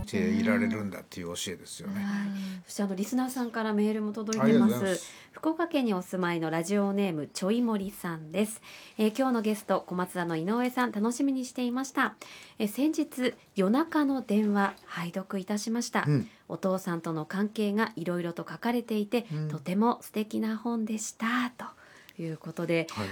ていられるんだっていう教えですよね。 そしてリスナーさんからメールも届いてます。福岡県にお住まいのラジオネームちょいもりさんです。今日のゲスト小松菜の井上さん楽しみにしていました。先日夜中の電話拝読いたしました、お父さんとの関係がいろいろと書かれていて、とても素敵な本でしたということで、